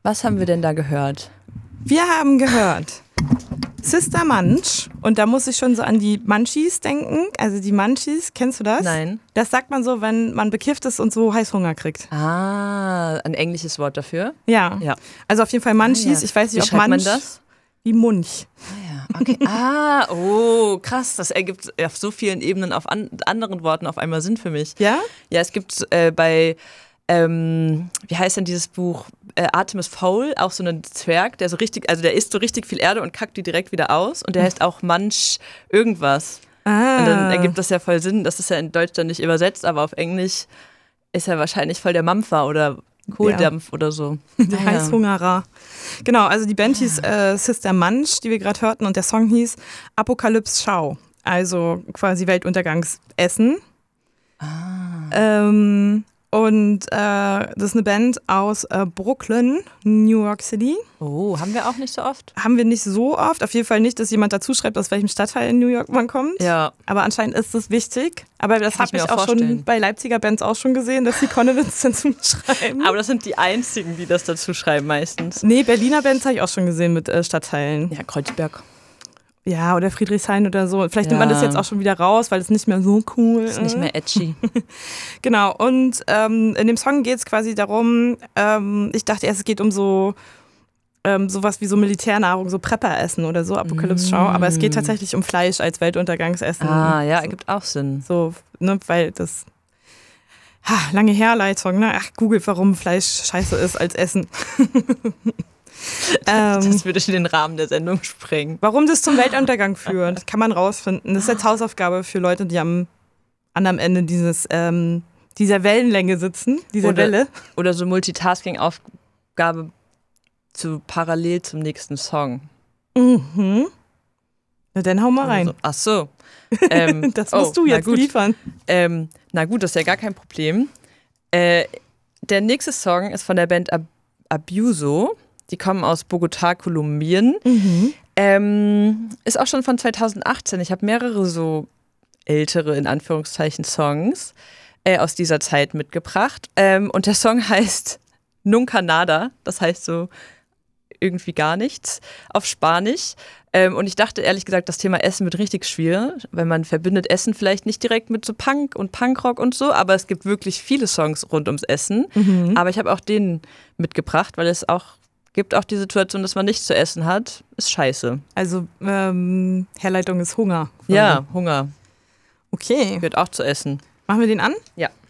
Was haben wir denn da gehört? Wir haben gehört Sister Munch und da muss ich schon so an die Munchies denken. Also die Munchies, kennst du das? Nein. Das sagt man so, wenn man bekifft ist und so Heißhunger kriegt. Ah, ein englisches Wort dafür? Ja. Also auf jeden Fall Munchies. Ich weiß nicht, Wie ob schreibt Munch man das? wie Munch. Ah, ja. Okay. Oh, krass. Das ergibt auf so vielen Ebenen auf anderen Worten auf einmal Sinn für mich. Ja? Ja, es gibt bei, wie heißt denn dieses Buch? Artemis Fowl, auch so ein Zwerg, der so richtig, also der isst so richtig viel Erde und kackt die direkt wieder aus. Und der heißt auch Munch irgendwas. Und dann ergibt das ja voll Sinn. Das ist ja in Deutsch dann nicht übersetzt, aber auf Englisch ist er wahrscheinlich voll der Mampfer oder Kohldampf oder so. Der Heißhungerer. Genau, also die Band hieß Sister Munch, die wir gerade hörten, und der Song hieß Apokalypse Schau. Also quasi Weltuntergangsessen. Und das ist eine Band aus Brooklyn, New York City. Oh, haben wir auch nicht so oft? Haben wir nicht so oft. Auf jeden Fall nicht, dass jemand dazu schreibt, aus welchem Stadtteil in New York man kommt. Ja. Aber anscheinend ist das wichtig. Aber das habe ich auch schon bei Leipziger Bands auch schon gesehen, dass die Connivance dazu schreiben. Aber das sind die einzigen, die das dazu schreiben meistens. Nee, Berliner Bands habe ich auch schon gesehen mit Stadtteilen. Ja, Kreuzberg. Ja, oder Friedrichshain oder so. Vielleicht nimmt man das jetzt auch schon wieder raus, weil es nicht mehr so cool ist. Ist nicht mehr edgy. Genau, und in dem Song geht es quasi darum, ich dachte erst, es geht um so sowas wie so Militärnahrung, so Prepper-Essen oder so, Apokalypse-Schau, aber es geht tatsächlich um Fleisch als Weltuntergangsessen. Ah, ja, so, ergibt auch Sinn. So, ne, weil das lange Herleitung, ne? Ach, googelt, warum Fleisch scheiße ist als Essen. Das würde in den Rahmen der Sendung sprengen. Warum das zum Weltuntergang führt, kann man rausfinden. Das ist jetzt Hausaufgabe für Leute, die am anderen Ende dieser Wellenlänge sitzen, dieser Welle. Oder so Multitasking-Aufgabe parallel zum nächsten Song. Mhm. Na, dann hau mal rein. So. Ach so. Das musst du jetzt liefern. Na gut, das ist ja gar kein Problem. Der nächste Song ist von der Band Abuso. Die kommen aus Bogotá, Kolumbien. Ist auch schon von 2018. Ich habe mehrere so ältere, in Anführungszeichen, Songs aus dieser Zeit mitgebracht. Und der Song heißt Nunca Nada. Das heißt so irgendwie gar nichts auf Spanisch. Und ich dachte ehrlich gesagt, das Thema Essen wird richtig schwierig, weil man verbindet Essen vielleicht nicht direkt mit so Punk und Punkrock und so, aber es gibt wirklich viele Songs rund ums Essen. Aber ich habe auch den mitgebracht, weil es auch gibt auch die Situation, dass man nichts zu essen hat, ist scheiße. Also Herleitung ist Hunger. Ja, Hunger. Okay. Gehört auch zu essen. Machen wir den an? Ja.